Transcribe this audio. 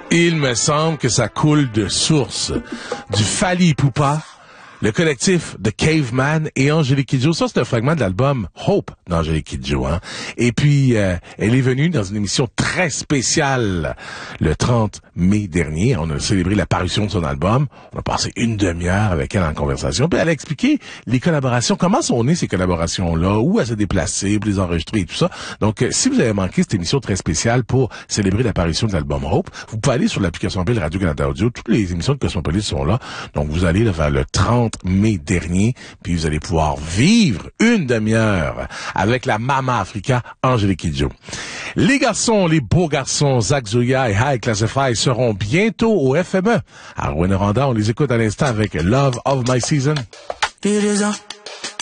Il me semble que ça coule de source. Du Fally Ipupa, le collectif de Caveman et Angélique Kidjo. Ça, c'est un fragment de l'album Hope d'Angélique Kidjo, hein. Et puis, elle est venue dans une émission très spéciale le 30 mai dernier. On a célébré la parution de son album. On a passé une demi-heure avec elle en conversation. Puis elle a expliqué les collaborations, comment sont nées ces collaborations-là, où elle s'est déplacée, pour les enregistrer et tout ça. Donc, si vous avez manqué cette émission très spéciale pour célébrer l'apparition de l'album Hope, vous pouvez aller sur l'application mobile Radio-Canada Audio. Toutes les émissions de Cosmopolis sont là. Donc, vous allez là, vers le 30 mai dernier, puis vous allez pouvoir vivre une demi-heure avec la Mama Africa Angélique Kidjo. Les garçons, les beaux garçons, Zach Zoya et High Classify seront bientôt au FME. À Rouyn-Noranda, on les écoute à l'instant avec Love of My Season.